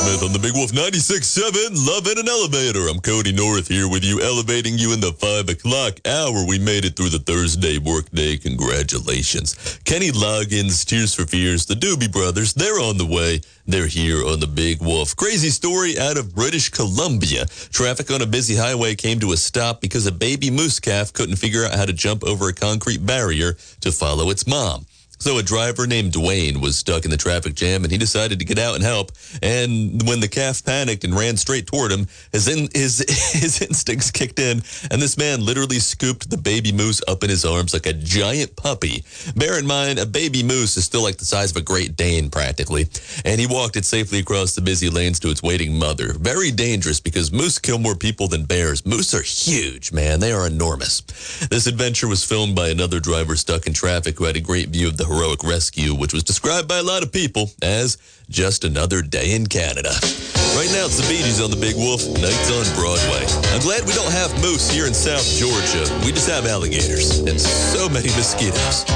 Smith on the Big Wolf 96.7, Love in an Elevator. I'm Cody North here with you, elevating you in the 5 o'clock hour. We made it through the Thursday workday. Congratulations. Kenny Loggins, Tears for Fears, the Doobie Brothers, they're on the way. They're here on the Big Wolf. Crazy story out of British Columbia. Traffic on a busy highway came to a stop because a baby moose calf couldn't figure out how to jump over a concrete barrier to follow its mom. So a driver named Dwayne was stuck in the traffic jam, and he decided to get out and help. And when the calf panicked and ran straight toward him, his instincts kicked in, and this man literally scooped the baby moose up in his arms like a giant puppy. Bear in mind, a baby moose is still like the size of a Great Dane, practically. And he walked it safely across the busy lanes to its waiting mother. Very dangerous, because moose kill more people than bears. Moose are huge, man. They are enormous. This adventure was filmed by another driver stuck in traffic who had a great view of the heroic rescue, which was described by a lot of people as just another day in Canada. Right now, it's the Bee Gees on the Big Wolf, Nights on Broadway. I'm glad we don't have moose here in South Georgia. We just have alligators and so many mosquitoes.